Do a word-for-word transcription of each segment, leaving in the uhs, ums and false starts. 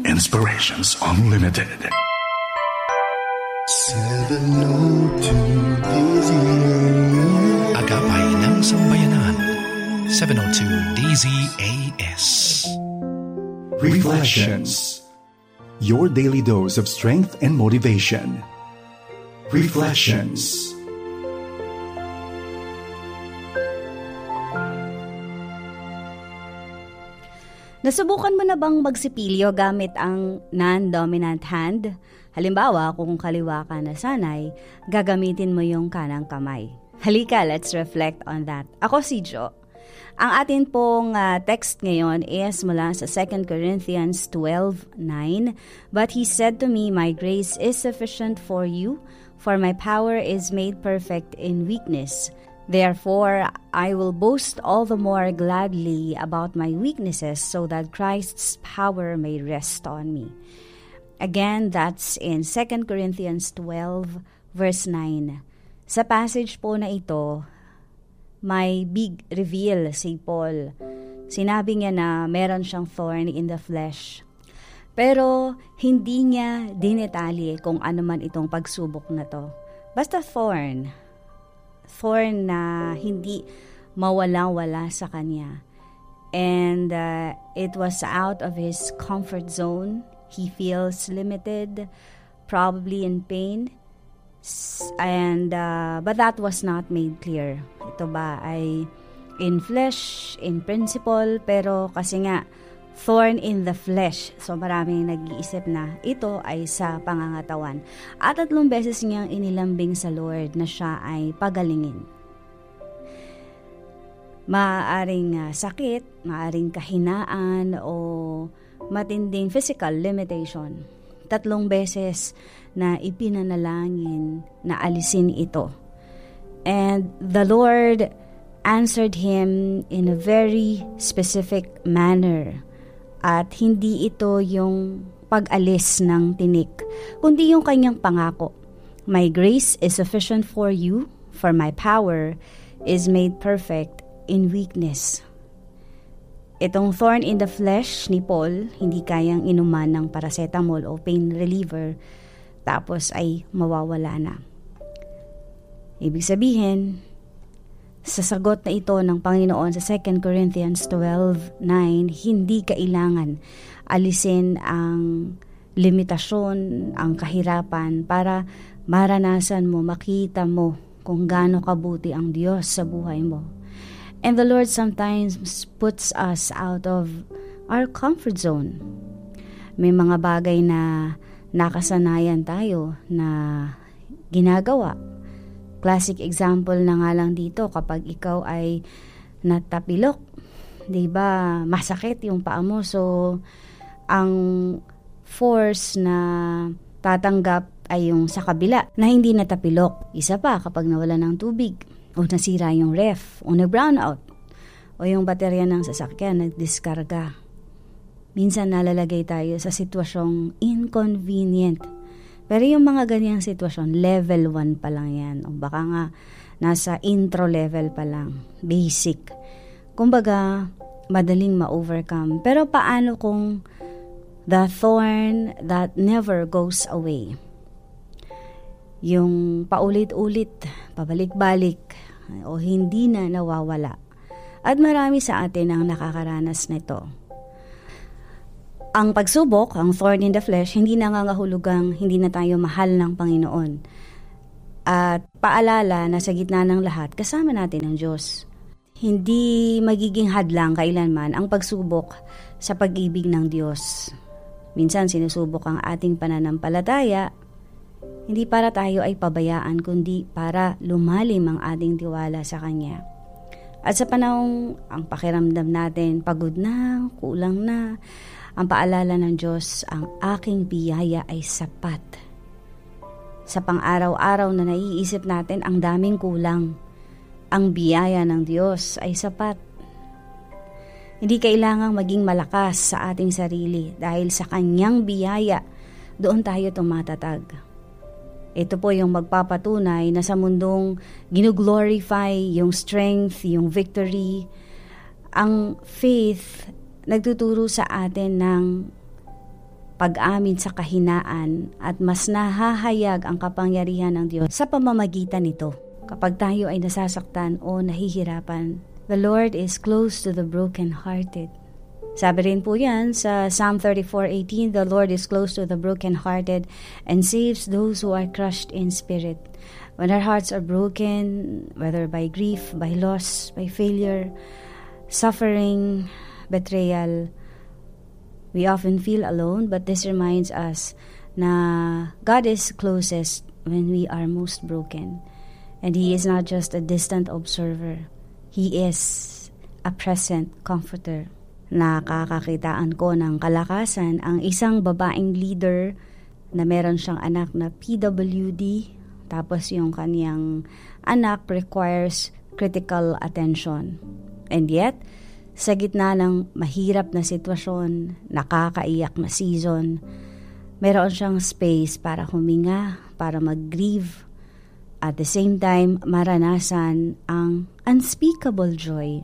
Inspirations Unlimited. Agapay ng Sambayanan, seven oh two D Z A S. Reflections. Your daily dose of strength and motivation. Reflections. Nasubukan mo na bang magsipilyo gamit ang non-dominant hand? Halimbawa, kung kaliwa ka na sanay, gagamitin mo yung kanang kamay. Halika, let's reflect on that. Ako si Jo. Ang atin pong uh, text ngayon is mula sa Second Corinthians twelve nine. But he said to me, my grace is sufficient for you, for my power is made perfect in weakness. Therefore, I will boast all the more gladly about my weaknesses so that Christ's power may rest on me. Again, that's in Second Corinthians twelve verse nine. Sa passage po na ito, may big reveal si Paul. Sinabi niya na meron siyang thorn in the flesh. Pero hindi niya dinetalye kung ano man itong pagsubok na to. Basta thorn. Thorn na hindi mawala-wala sa kanya. And uh, it was out of his comfort zone. He feels limited, probably in pain. And uh, but that was not made clear. Ito ba ay in flesh, in principle, pero kasi nga thorn in the flesh. So maraming nag-iisip na ito ay sa pangangatawan. At tatlong beses niyang inilambing sa Lord na siya ay pagalingin. Maaring uh, sakit, maaring kahinaan o matinding physical limitation. Tatlong beses na ipinanalangin na alisin ito. And the Lord answered him in a very specific manner. At hindi ito yung pag-alis ng tinik, kundi yung kanyang pangako. My grace is sufficient for you, for my power is made perfect in weakness. Itong thorn in the flesh ni Paul, hindi kayang inuman ng paracetamol o pain reliever, tapos ay mawawala na. Ibig sabihin, sa sagot na ito ng Panginoon sa Second Corinthians twelve nine, hindi kailangan alisin ang limitasyon, ang kahirapan para maranasan mo, makita mo kung gaano kabuti ang Diyos sa buhay mo. And the Lord sometimes puts us out of our comfort zone. May mga bagay na nakasanayan tayo na ginagawa. Classic example na nga lang dito, kapag ikaw ay natapilok, di ba, masakit yung paa mo. So, ang force na tatanggap ay yung sa kabila na hindi natapilok. Isa pa, kapag nawala ng tubig, o nasira yung ref, o nag-brown out, o yung baterya ng sasakyan, nagdiskarga. Minsan nalalagay tayo sa sitwasyong inconvenient. Pero yung mga ganyang sitwasyon, level one pa lang yan. O baka nga, nasa intro level pa lang. Basic. Kumbaga, madaling ma-overcome. Pero paano kung the thorn that never goes away? Yung paulit-ulit, pabalik-balik, o hindi na nawawala. At marami sa atin ang nakakaranas nito. Ang pagsubok, ang thorn in the flesh, hindi nangangahulugang hindi na tayo mahal ng Panginoon. At paalala na sa gitna ng lahat, kasama natin ang Diyos. Hindi magiging hadlang kailanman ang pagsubok sa pag-ibig ng Diyos. Minsan sinusubok ang ating pananampalataya, hindi para tayo ay pabayaan, kundi para lumalim ang ating tiwala sa Kanya. At sa panahong ang pakiramdam natin, pagod na, kulang na, ang paalala ng Diyos, ang aking biyaya ay sapat. Sa pang-araw-araw na naiisip natin, ang daming kulang. Ang biyaya ng Diyos ay sapat. Hindi kailangang maging malakas sa ating sarili dahil sa Kanyang biyaya, doon tayo tumatatag. Ito po yung magpapatunay na sa mundong ginuglorify yung strength, yung victory, ang faith nagtuturo sa atin ng pag-amin sa kahinaan at mas nahahayag ang kapangyarihan ng Diyos sa pamamagitan nito. Kapag tayo ay nasasaktan o nahihirapan, the Lord is close to the brokenhearted. Sabi rin po yan sa Psalm thirty-four eighteen, the Lord is close to the brokenhearted and saves those who are crushed in spirit. When our hearts are broken, whether by grief, by loss, by failure, suffering, betrayal, we often feel alone, but this reminds us na God is closest when we are most broken. And He is not just a distant observer. He is a present comforter. Nakakakitaan ko ng kalakasan ang isang babaeng leader na meron siyang anak na P W D, tapos yung kaniyang anak requires critical attention. And yet, sa gitna ng mahirap na sitwasyon, nakakaiyak na season, meron siyang space para huminga, para mag-grieve, at the same time, maranasan ang unspeakable joy.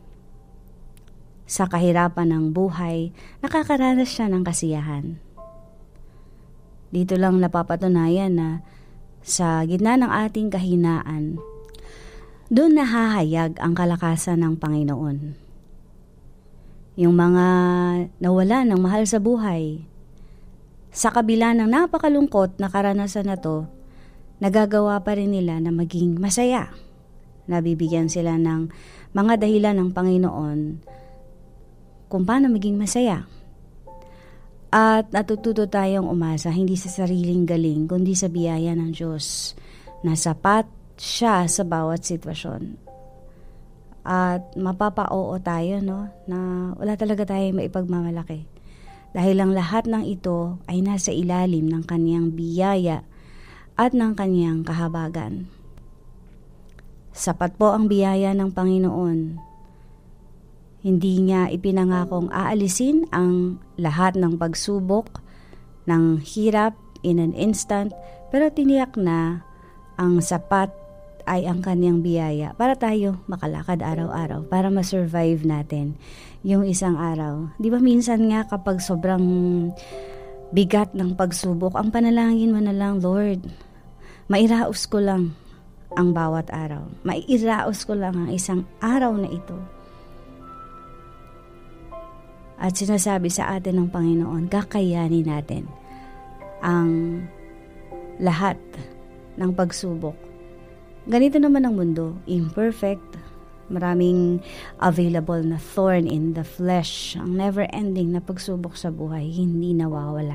Sa kahirapan ng buhay, nakakaranas siya ng kasiyahan. Dito lang napapatunayan na sa gitna ng ating kahinaan, doon nahahayag ang kalakasan ng Panginoon. Yung mga nawala ng mahal sa buhay, sa kabila ng napakalungkot na karanasan na to, nagagawa pa rin nila na maging masaya. Nabibigyan sila ng mga dahilan ng Panginoon kung paano maging masaya. At natututo tayong umasa hindi sa sariling galing, kundi sa biyaya ng Diyos na sapat siya sa bawat sitwasyon. At mapapa-oo tayo, no, na wala talaga tayong maipagmamalaki. Dahil ang lahat ng ito ay nasa ilalim ng kaniyang biyaya at ng kaniyang kahabagan. Sapat po ang biyaya ng Panginoon. Hindi niya ipinangakong aalisin ang lahat ng pagsubok, ng hirap in an instant, pero tiniyak na ang sapat ay ang kaniyang biyaya para tayo makalakad araw-araw, para ma-survive natin yung isang araw. Di ba minsan nga kapag sobrang bigat ng pagsubok, ang panalangin mo na lang, Lord, mairaos ko lang ang bawat araw. Mairaos ko lang ang isang araw na ito. At sinasabi sa atin ng Panginoon, kakayanin natin ang lahat ng pagsubok. Ganito naman ang mundo, imperfect, maraming available na thorn in the flesh, ang never-ending na pagsubok sa buhay, hindi nawawala.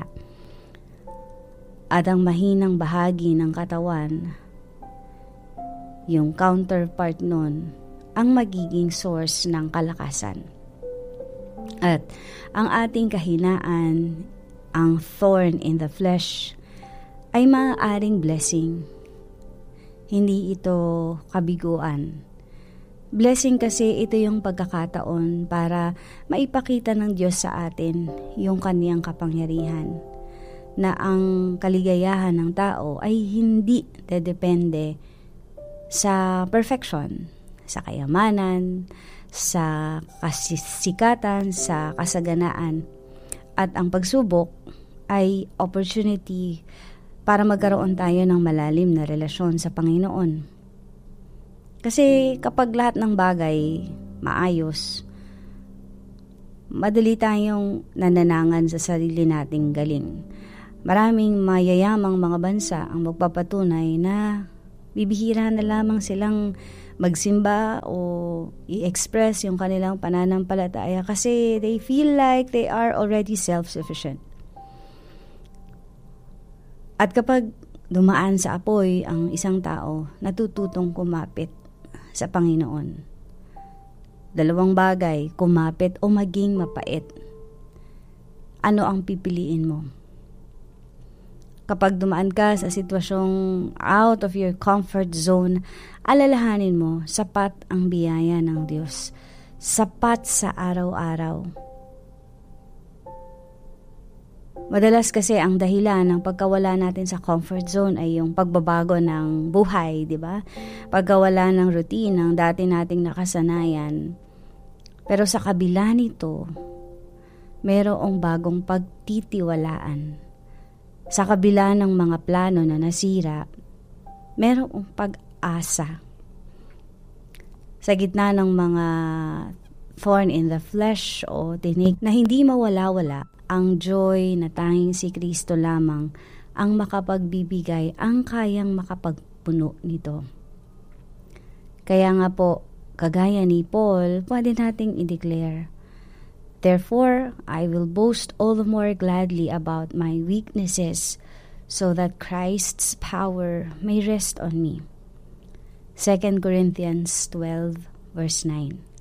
At ang mahinang bahagi ng katawan, yung counterpart nun, ang magiging source ng kalakasan. At ang ating kahinaan, ang thorn in the flesh, ay maaaring blessing. Hindi ito kabiguan. Blessing kasi ito yung pagkakataon para maipakita ng Diyos sa atin yung kaniyang kapangyarihan, na ang kaligayahan ng tao ay hindi dedepende sa perfection, sa kayamanan, sa kasisikatan, sa kasaganaan. At ang pagsubok ay opportunity para magkaroon tayo ng malalim na relasyon sa Panginoon. Kasi kapag lahat ng bagay maayos, madali tayong nananangan sa sarili nating galing. Maraming mayayamang mga bansa ang magpapatunay na bibihira na lamang silang magsimba o i-express yung kanilang pananampalataya kasi they feel like they are already self-sufficient. At kapag dumaan sa apoy ang isang tao, natututong kumapit sa Panginoon. Dalawang bagay, kumapit o maging mapait. Ano ang pipiliin mo? Kapag dumaan ka sa sitwasyong out of your comfort zone, alalahanin mo, sapat ang biyaya ng Diyos. Sapat sa araw-araw. Madalas kasi ang dahilan ng pagkawala natin sa comfort zone ay yung pagbabago ng buhay, di ba? Pagkawala ng routine ng dati nating nakasanayan. Pero sa kabila nito, merong bagong pagtitiwalaan. Sa kabila ng mga plano na nasira, merong pag-asa. Sa gitna ng mga thorn in the flesh o tinik na hindi mawala-wala, ang joy na tanging si Kristo lamang ang makapagbibigay, ang kayang makapagpuno nito. Kaya nga po, kagaya ni Paul, pwede nating i-declare, "Therefore, I will boast all the more gladly about my weaknesses, so that Christ's power may rest on me." Second Corinthians twelve, verse nine.